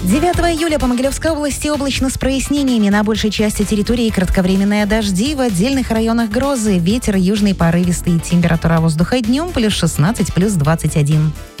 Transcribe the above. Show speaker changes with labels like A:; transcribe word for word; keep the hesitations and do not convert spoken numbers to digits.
A: девятого июля по Могилевской области облачно с прояснениями. На большей части территории кратковременные дожди, в отдельных районах грозы. Ветер южный порывистый. Температура воздуха днем плюс шестнадцать, плюс двадцать один.